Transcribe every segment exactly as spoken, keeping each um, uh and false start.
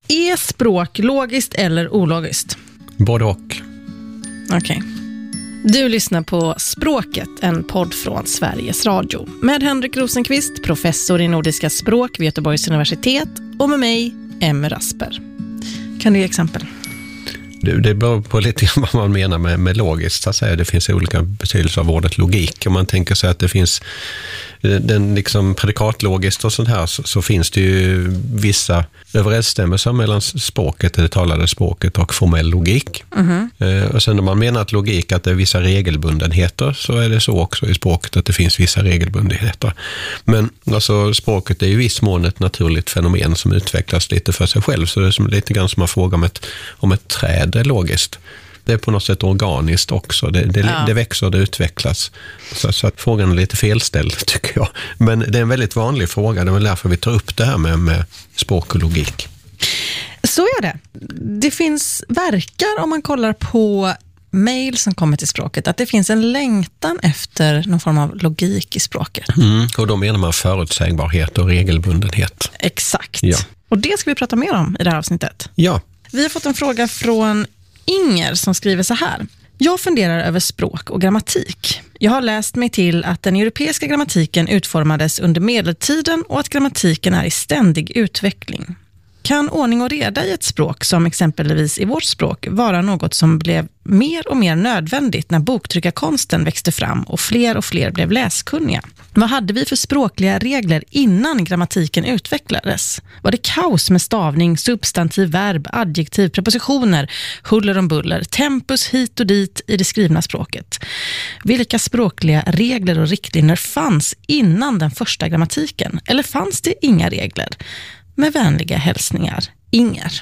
Är språk logiskt eller ologiskt? Både och. Okej. Okay. Du lyssnar på Språket, en podd från Sveriges Radio. Med Henrik Rosenqvist, professor i nordiska språk vid Göteborgs universitet. Och med mig, Emma Rasper. Kan du ge exempel? Det, det beror på lite vad man menar med, med logiskt. Så att säga. Det finns olika betydelser av ordet logik. Om man tänker sig att det finns den liksom predikatlogiskt och sånt här, så, så finns det ju vissa överensstämmelser mellan språket, det talade språket, och formell logik. Mm-hmm. Eh, och sen om man menar att logik, att det är vissa regelbundenheter, så är det så också i språket att det finns vissa regelbundenheter. Men alltså, språket är ju i viss mån ett naturligt fenomen som utvecklas lite för sig själv, så det är som, lite grann som att fråga om ett, om ett träd är logiskt. Det är på något sätt organiskt också. Det, det, ja. det växer och det utvecklas. Så, så att frågan är lite felställd, tycker jag. Men det är en väldigt vanlig fråga. Det är väl därför vi tar upp det här med, med språk och logik. Så är det. Det finns, verkar om man kollar på mejl som kommer till språket, att det finns en längtan efter någon form av logik i språket. Mm, och då menar man förutsägbarhet och regelbundenhet. Exakt. Ja. Och det ska vi prata mer om i det här avsnittet. Ja. Vi har fått en fråga från Inger som skriver så här. Jag funderar över språk och grammatik. Jag har läst mig till att den europeiska grammatiken utformades under medeltiden och att grammatiken är i ständig utveckling. Kan ordning och reda i ett språk, som exempelvis i vårt språk, vara något som blev mer och mer nödvändigt när boktryckarkonsten växte fram och fler och fler blev läskunniga? Vad hade vi för språkliga regler innan grammatiken utvecklades? Var det kaos med stavning, substantiv, verb, adjektiv, prepositioner, huller om buller, tempus hit och dit i det skrivna språket? Vilka språkliga regler och riktlinjer fanns innan den första grammatiken? Eller fanns det inga regler? Med vänliga hälsningar, Inger.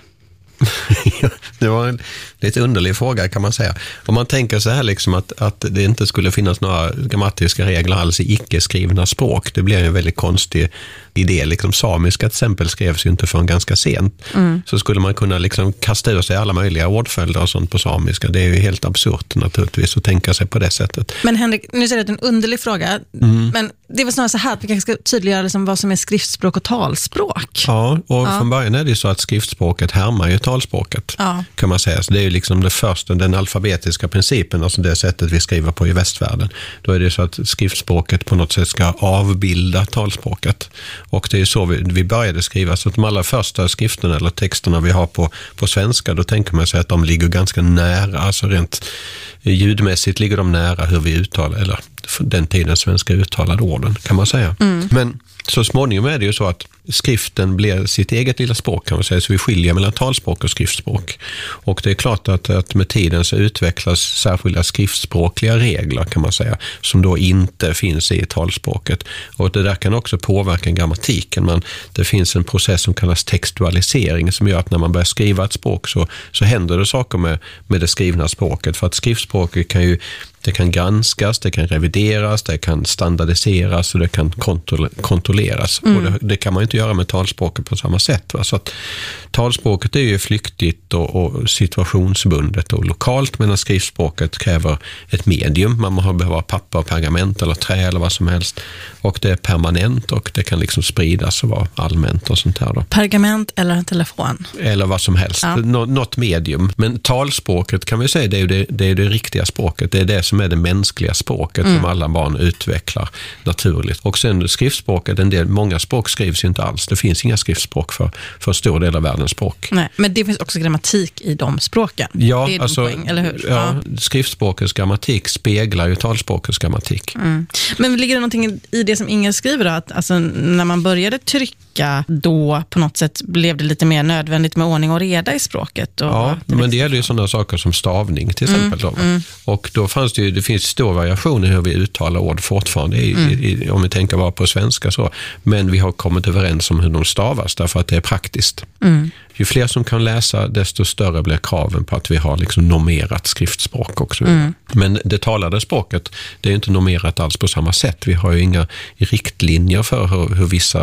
Det var en lite underlig fråga, kan man säga. Om man tänker så här liksom att, att det inte skulle finnas några grammatiska regler alls i icke-skrivna språk, det blir ju en väldigt konstig idé. Liksom, samiska till exempel skrevs ju inte förrän ganska sent. Mm. Så skulle man kunna liksom kasta ur sig alla möjliga ordföljder och sånt på samiska. Det är ju helt absurt naturligtvis att tänka sig på det sättet. Men Henrik, nu säger det en underlig fråga. Mm. Men det är väl snarare så här att vi kanske ska tydliggöra liksom vad som är skriftspråk och talspråk. Ja, och ja. från början är det ju så att skriftspråket härmar ju talspråket, ja. kan man säga. Så det är ju liksom det första, den alfabetiska principen, alltså det sättet vi skriver på i västvärlden. Då är det så att skriftspråket på något sätt ska avbilda talspråket. Och det är så vi, vi började skriva. Så att de allra första skrifterna eller texterna vi har på, på svenska, då tänker man sig att de ligger ganska nära, alltså rent ljudmässigt ligger de nära hur vi uttalar, eller den tiden svenska uttalade orden, kan man säga. Mm. Men så småningom är det ju så att skriften blir sitt eget lilla språk, kan man säga, så vi skiljer mellan talspråk och skriftspråk. Och det är klart att, att med tiden så utvecklas särskilda skriftspråkliga regler, kan man säga, som då inte finns i talspråket. Och det där kan också påverka grammatiken, men det finns en process som kallas textualisering som gör att när man börjar skriva ett språk så, så händer det saker med, med det skrivna språket, för att skriftspråket kan ju det kan granskas, det kan revideras, det kan standardiseras och det kan kontro- kontrolleras. Mm. Och det, det kan man ju inte göra med talspråket på samma sätt. Va? Så att talspråket är ju flyktigt och, och situationsbundet och lokalt, medan skriftspråket kräver ett medium. Man behöver ha papper, pergament eller trä eller vad som helst. Och det är permanent och det kan liksom spridas och vara allmänt och sånt här. Då. Pergament eller en telefon? Eller vad som helst. Ja. Nå- något medium. Men talspråket kan vi säga, det är ju det, det, är det riktiga språket. Det är det som är det mänskliga språket mm. som alla barn utvecklar naturligt. Och sen skriftspråket, en del, många språk skrivs inte alls. Det finns inga skriftspråk för, för en stor del av världens språk. Nej, men det finns också grammatik i de språken. Ja, det är alltså, poäng, eller hur? Ja, ja. Skriftspråkets grammatik speglar ju talspråkets grammatik. Mm. Men ligger det någonting i det som Inger skriver då? Att alltså, när man började trycka, då på något sätt blev det lite mer nödvändigt med ordning och reda i språket? Och ja, det men det gäller ju sådana saker som stavning till exempel. Mm, då. Mm. Och då fanns det ju, det finns stor variation i hur vi uttalar ord fortfarande, i, mm. i, om vi tänker bara på svenska så. Men vi har kommit överens om hur de stavas, därför att det är praktiskt. Mm. Ju fler som kan läsa, desto större blir kraven på att vi har liksom normerat skriftspråk också. Mm. Men det talade språket, det är inte normerat alls på samma sätt. Vi har ju inga riktlinjer för hur, hur vissa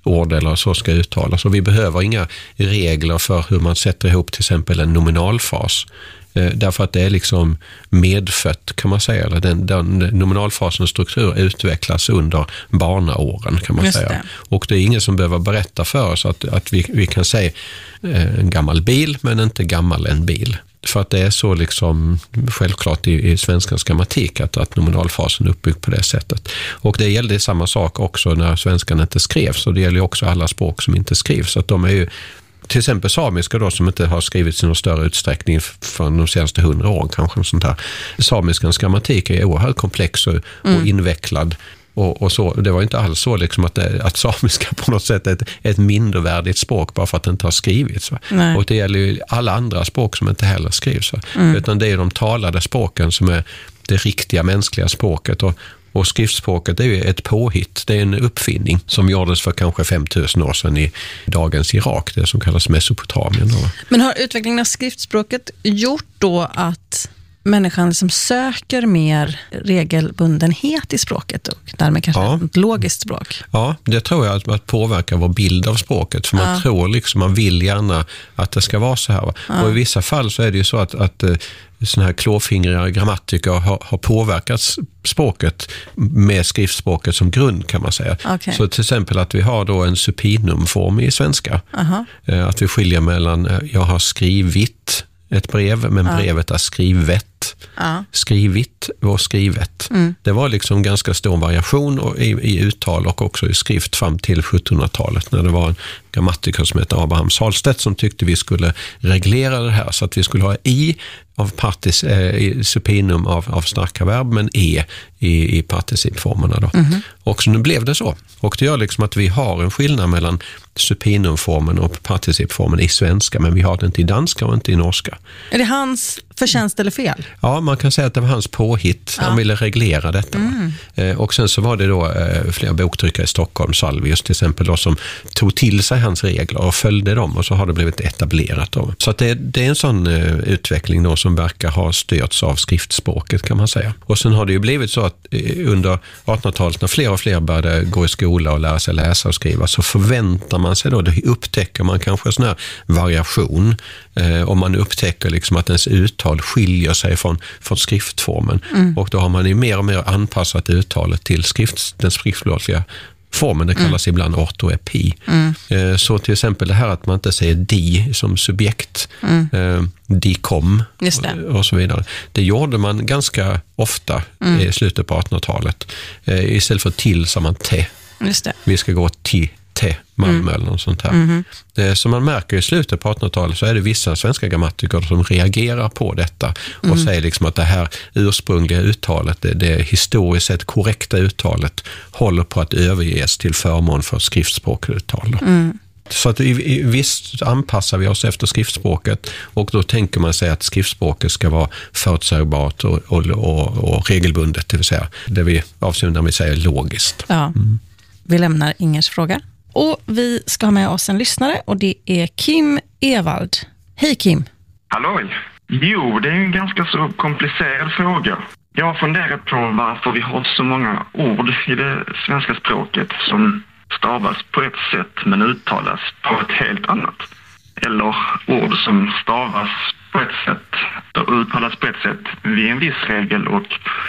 ord eller så ska uttalas. Och vi behöver inga regler för hur man sätter ihop till exempel en nominalfas. Därför att det är liksom medfött kan man säga. Eller den, den nominalfasens struktur utvecklas under barnaåren kan man Just säga. det. Och det är ingen som behöver berätta för oss att, att vi, vi kan säga en gammal bil men inte gammal en bil. För att det är så liksom självklart i, i svenskans grammatik att, att nominalfasen är uppbyggd på det sättet. Och det gällde samma sak också när svenskan inte skrevs, och det gäller också alla språk som inte skrivs. Att de är ju till exempel samiska då, som inte har skrivits i någon större utsträckning för de senaste hundra åren kanske. Sånt här. Samiskans grammatik är oerhört komplex och, mm. och invecklad. Och, och så, det var inte alls så liksom att, det, att samiska på något sätt är ett, ett mindervärdigt språk bara för att det inte har skrivits. Och det gäller ju alla andra språk som inte heller skrivs. Mm. Utan det är de talade språken som är det riktiga mänskliga språket. Och, och skriftspråket är ju ett påhitt. Det är en uppfinning som gjordes för kanske fem tusen år sedan i dagens Irak, det som kallas Mesopotamien. Men har utvecklingen av skriftspråket gjort då att människan liksom söker mer regelbundenhet i språket och därmed kanske ja. ett logiskt språk? Ja, det tror jag att, att påverkar vår bild av språket. För man ja. tror liksom, man vill gärna att det ska vara så här. Ja. Och i vissa fall så är det ju så att, att såna här klåfingriga grammatiker har, har påverkat språket med skriftspråket som grund kan man säga. Okay. Så till exempel att vi har då en supinumform i svenska. Uh-huh. Att vi skiljer mellan jag har skrivit ett brev, men ja. brevet är skrivet. Ja. Skrivit och skrivet. Mm. Det var liksom ganska stor variation i, i uttal och också i skrift fram till sjuttonhundratalet när det var en grammatiker som heter Abraham Salstedt som tyckte vi skulle reglera det här så att vi skulle ha i av partis, eh, supinum av, av starka verb men e i, i participformerna då. Mm. Och så nu blev det så. Och det gör liksom att vi har en skillnad mellan supinumformen och participformen i svenska, men vi har det inte i danska och inte i norska. Är det hans förtjänst eller fel? Ja, man kan säga att det var hans påhitt. Ja. Han ville reglera detta. Mm. Eh, och sen så var det då eh, flera boktryckare i Stockholm, Salvius till exempel, då, som tog till sig hans regler och följde dem, och så har det blivit etablerat då. Så att det, det är en sån eh, utveckling då som verkar ha störts av skriftspråket kan man säga. Och sen har det ju blivit så att eh, under artonhundratalet när fler och fler började gå i skola och lära sig läsa och skriva, så förväntar man sig då, det upptäcker man kanske sån här variation eh, om man upptäcker liksom att ens uttal skiljer sig från, från skriftformen. Mm. Och då har man ju mer och mer anpassat uttalet till skrift, den skriftspråkliga formen. Det kallas mm. ibland ortoepi. Mm. Eh, så till exempel det här att man inte säger di som subjekt. Mm. Eh, de kom och, och så vidare. Det gjorde man ganska ofta mm. i slutet på artonhundratalet. Eh, istället för till sa man te. Just det. Vi ska gå till te, Malmö mm. eller något sånt här. Mm. Det, som man märker i slutet på artonhundratalet så är det vissa svenska grammatiker som reagerar på detta och mm. säger liksom att det här ursprungliga uttalet, det, det historiskt sett korrekta uttalet håller på att överges till förmån för skriftspråkuttal. Mm. Så att i, i, visst anpassar vi oss efter skriftspråket, och då tänker man sig att skriftspråket ska vara förutsägbart och, och, och, och regelbundet, det vill säga det vi avser när vi säger logiskt. Ja. Mm. Vi lämnar Ingers fråga. Och vi ska ha med oss en lyssnare, och det är Kim Evald. Hej Kim! Halloj! Jo, det är en ganska så komplicerad fråga. Jag har funderat på varför vi har så många ord i det svenska språket som stavas på ett sätt men uttalas på ett helt annat. Eller ord som stavas på ett sätt och uttalas på ett sätt vid en viss regel och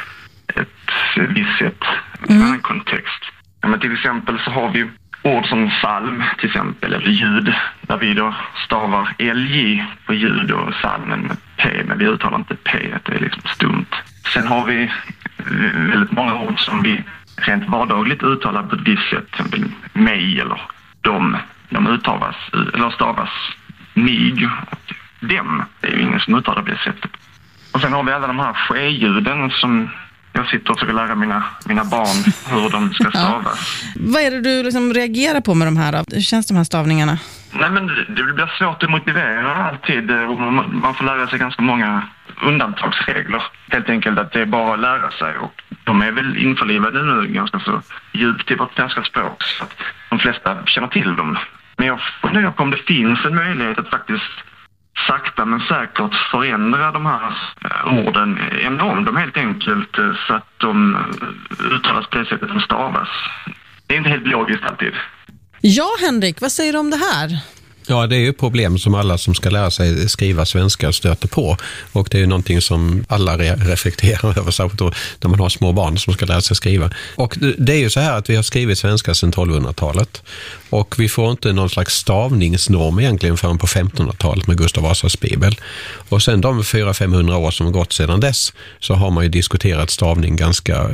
ett visst sätt i en annan kontext. Men till exempel så har vi ord som psalm till exempel, eller ljud, där vi då stavar lj på ljud och psalmen med p, men vi uttalar inte p, det är liksom stumt. Sen har vi väldigt många ord som vi rent vardagligt uttalar på ett visst sätt, till exempel mig eller de, de uttalas, eller stavas mig och dem, det är ju ingen som uttalar på det sättet. Och sen har vi alla de här ske-ljuden som jag sitter och försöker lära mina, mina barn hur de ska stavas. Ja. Vad är det du liksom reagerar på med de här då? Hur känns de här stavningarna? Nej, men det, det blir svårt att motivera alltid. Man, man får lära sig ganska många undantagsregler. Helt enkelt att det är bara att lära sig. Och de är väl införlivade nu ganska så djupt i vårt svenska språk. Så att de flesta känner till dem. Men jag funderar på om det finns en möjlighet att faktiskt sakta men säkert förändra de här orden, ändra om dem helt enkelt så att de uttalas på det sättet de stavas. Det är inte helt logiskt alltid. Ja, Henrik, vad säger du om det här? Ja, det är ju problem som alla som ska lära sig skriva svenska stöter på. Och det är ju någonting som alla re- reflekterar över, särskilt då när man har små barn som ska lära sig skriva. Och det är ju så här att vi har skrivit svenska sedan tolvhundratalet. Och vi får inte någon slags stavningsnorm egentligen förrän på femtonhundratalet med Gustav Vasas bibel. Och sen de fyra till femhundra år som har gått sedan dess så har man ju diskuterat stavning ganska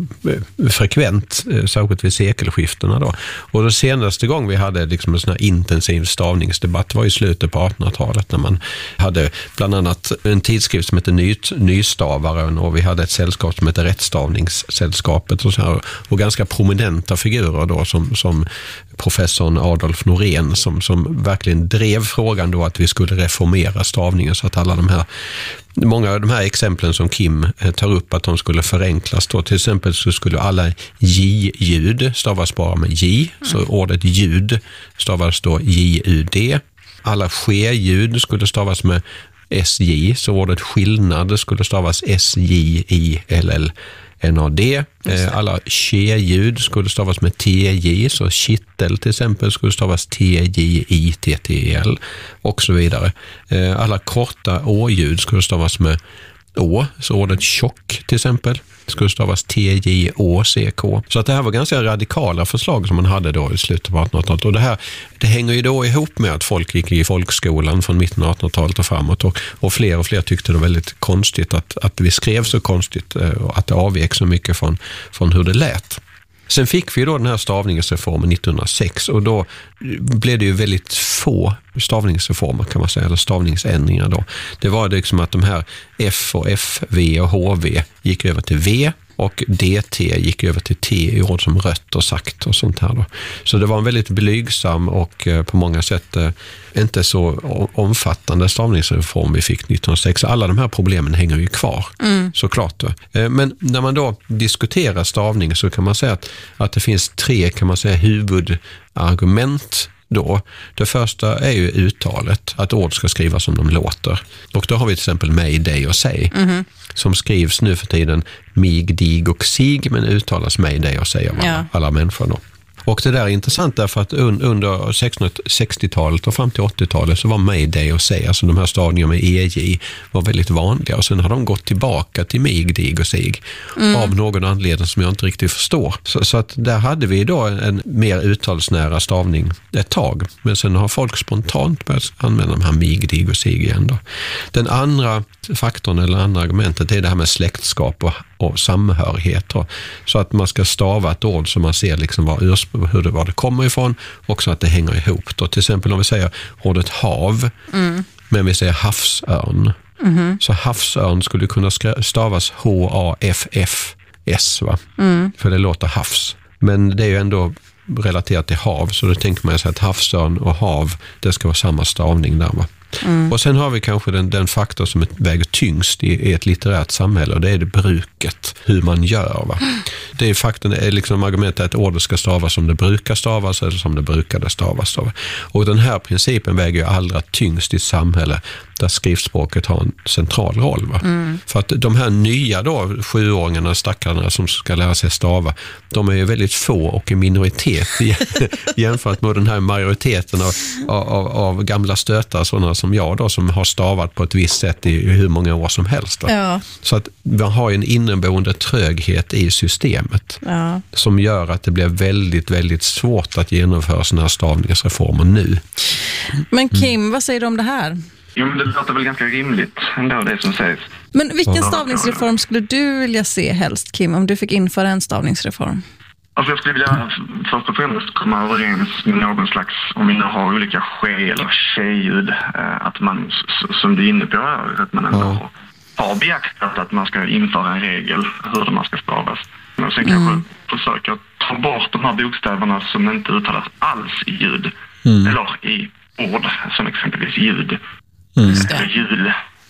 frekvent, särskilt vid sekelskiftena då. Och det senaste gång vi hade liksom en sån här intensiv stavningsdebatt var i slutet på artonhundratalet när man hade bland annat en tidskrift som heter Ny, Nystavaren och vi hade ett sällskap som heter Rättstavningssällskapet och, så här, och ganska prominenta figurer då som, som professorn Adolf Norén som, som verkligen drev frågan då att vi skulle reformera stavningen så att alla de här många av de här exemplen som Kim tar upp att de skulle förenklas då. Till exempel så skulle alla j-ljud stavas bara med j, så ordet ljud stavas då j-u-d. Alla ske-ljud skulle stavas med s-j, så ordet skillnad skulle stavas s-j-i-l-l. N A D. Alla tje-ljud skulle stavas med T-J, så kittel till exempel skulle stavas T-J-I-T-T-L och så vidare. Alla korta å-ljud skulle stavas med Å, så ordet tjock till exempel skulle stavas T-J-O-C-K. Så att det här var ganska radikala förslag som man hade då i slutet på artonhundratalet. Och det här, det hänger ju då ihop med att folk gick i folkskolan från mitten av artonhundratalet och framåt. Och, och fler och fler tyckte det var väldigt konstigt att, att vi skrev så konstigt och att det avvek så mycket från, från hur det lät. Sen fick vi då den här stavningsreformen nittonhundrasex och då blev det ju väldigt få stavningsreformer kan man säga, eller stavningsändringar då. Det var liksom att de här F och F V och H V gick över till V och D T gick över till T i ord som rött och sagt och sånt här då. Så det var en väldigt blygsam och på många sätt inte så omfattande stavningsreform vi fick nittonhundrasex. Alla de här problemen hänger ju kvar, mm. såklart. Men när man då diskuterar stavning så kan man säga att, att det finns tre kan man säga huvudargument då. Det första är ju uttalet, att ord ska skrivas som de låter. Och då har vi till exempel mig, dig och sig mm. som skrivs nu för tiden mig, dig och sig men uttalas mig, dig och sig av alla, ja. alla människor då. Och det där är intressant därför att under sextonhundrasextiotalet och fram till åttiotalet så var mig, dig och sig, alltså de här stavningarna med E J var väldigt vanliga och sen har de gått tillbaka till mig, dig och sig mm. av någon anledning som jag inte riktigt förstår. Så, så att där hade vi då en mer uttalsnära stavning ett tag, men sen har folk spontant börjat använda de här mig, dig och sig igen då. Den andra faktorn eller andra argumentet är det här med släktskap och, och samhörighet då. Så att man ska stava ett ord som man ser liksom var ursprung, hur det, var det kommer ifrån och så att det hänger ihop då. Till exempel om vi säger ordet hav mm. men vi säger havsörn mm. så havsörn skulle kunna stavas H A F F S va? Mm. För det låter havs. Men det är ju ändå relaterat till hav så då tänker man sig att havsörn och hav det ska vara samma stavning där va? Mm. Och sen har vi kanske den, den faktor som väger tyngst i, i ett litterärt samhälle och det är det bruket, hur man gör va. Det är faktorn, är liksom argumentet att ordet ska stavas som det brukar stavas eller som det brukade stavas då. Och den här principen väger ju allra tyngst i ett samhälle där skriftspråket har en central roll va. Mm. För att de här nya då, sjuåringarna, stackarna som ska lära sig stava, de är ju väldigt få och i minoritet jämfört med den här majoriteten av, av, av gamla stötar sådana som jag då som har stavat på ett visst sätt i hur många år som helst. Ja. Så att man har en inneboende tröghet i systemet ja. som gör att det blir väldigt, väldigt svårt att genomföra sådana här stavningsreformer nu. Men Kim, mm. vad säger du om det här? Jo, men det låter väl ganska rimligt ändå det som sägs. Men vilken stavningsreform skulle du vilja se helst, Kim, om du fick införa en stavningsreform? Alltså jag skulle vilja först och främst komma överens med någon slags, om vi nu har olika ske- eller tjejljud, att man, som du är inne på, att man ändå ja. har beaktat att man ska införa en regel hur man ska stavas. Och sen kanske mm. försöka ta bort de här bokstäverna som inte uttalas alls i ljud. Mm. Eller i ord, som exempelvis ljud. Mm. Eller jul.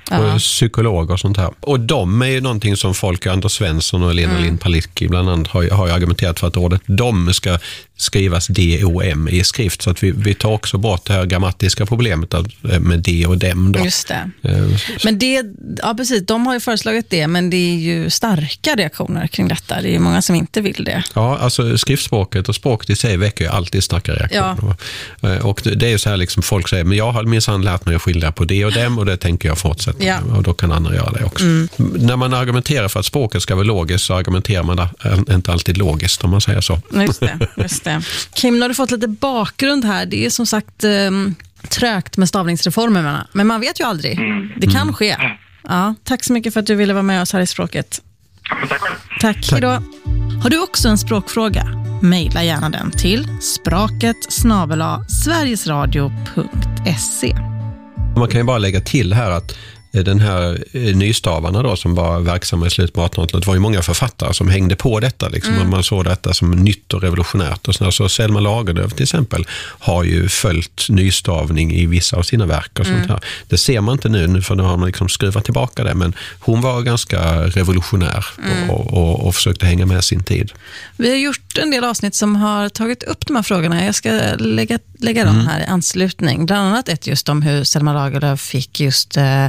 ja. och psykologer och sånt här. Och de är ju någonting som folk, Anders Svensson och Lena mm. Lind Palicki bland annat har, har ju argumenterat för att ordet de ska skrivas D O M i skrift, så att vi, vi tar också bort det här grammatiska problemet med de och dem. Då. Just det. Men det, ja precis, de har ju föreslagit det, men det är ju starka reaktioner kring detta. Det är ju många som inte vill det. Ja, alltså skriftspråket och språket i sig väcker ju alltid starka reaktioner. Ja. Och det är ju så här liksom, folk säger, men jag har minsann lärt mig att skilja på det och dem, och det tänker jag fortsätta ja. och då kan andra göra det också. Mm. När man argumenterar för att språket ska vara logiskt, så argumenterar man inte alltid logiskt, om man säger så. Just det, just det. Kim, nu har du fått lite bakgrund här. Det är som sagt um, trögt med stavningsreformerna, men man vet ju aldrig. Det kan mm. ske. Ja, tack så mycket för att du ville vara med oss här i Språket. Tack. Tack, hejdå. Har du också en språkfråga? Maila gärna den till språket snabel-a sverigesradio punkt se. Man kan ju bara lägga till här att den här nystavarna då, som var verksamma i slutet på artonhundratalet, var ju många författare som hängde på detta liksom, mm. och man såg detta som nytt och revolutionärt och sådär. Så Selma Lagerlöf till exempel har ju följt nystavning i vissa av sina verk och sånt mm. här. Det ser man inte nu, för nu har man liksom skruvat tillbaka det, men hon var ganska revolutionär mm. och, och, och försökte hänga med sin tid. Vi har gjort en del avsnitt som har tagit upp de här frågorna. Jag ska lägga, lägga dem mm. här i anslutning. Bland annat ett just om hur Selma Lagerlöf fick just eh,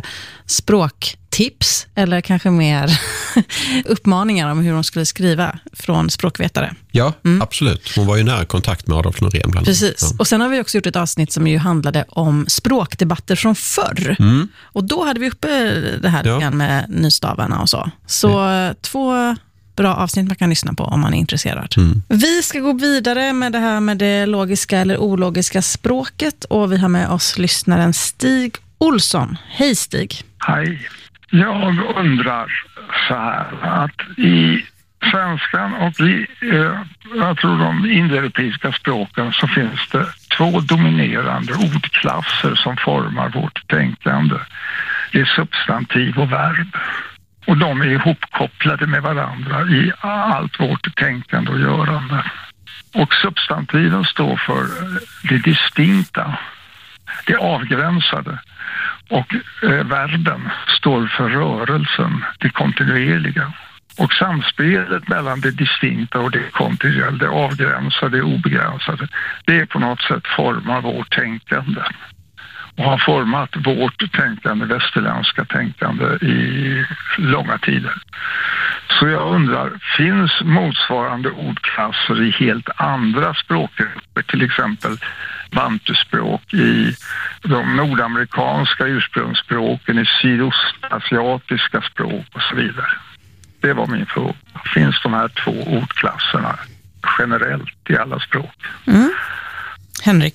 språktips, eller kanske mer uppmaningar om hur hon skulle skriva från språkvetare. Ja, mm. absolut. Hon var ju nära kontakt med Adolf Norén bland. Precis. Ja. Och sen har vi också gjort ett avsnitt som ju handlade om språkdebatter från förr. Mm. Och då hade vi uppe det här ja. med nystavarna och så. Så ja. två bra avsnitt man kan lyssna på om man är intresserad. Mm. Vi ska gå vidare med det här med det logiska eller ologiska språket, och vi har med oss lyssnaren Stig Olsson. Hej Stig. Hej. Jag undrar så här, att i svenskan och i, eh, jag tror de indoeuropeiska språken, så finns det två dominerande ordklasser som formar vårt tänkande. Det är substantiv och verb. Och de är ihopkopplade med varandra i allt vårt tänkande och görande. Och substantiven står för det distinkta, det avgränsade. Och eh, verben står för rörelsen, det kontinuerliga. Och samspelet mellan det distinkta och det kontinuerliga, det avgränsade, det obegränsade, det är på något sätt formar vårt tänkande. Och har format vårt tänkande, västerländska tänkande i långa tider. Så jag undrar, finns motsvarande ordklasser i helt andra språkgrupper, till exempel bantuspråk i de nordamerikanska ursprungsspråken, i sydostasiatiska språk och så vidare? Det var min fråga. Finns de här två ordklasserna generellt i alla språk? Mm. Henrik,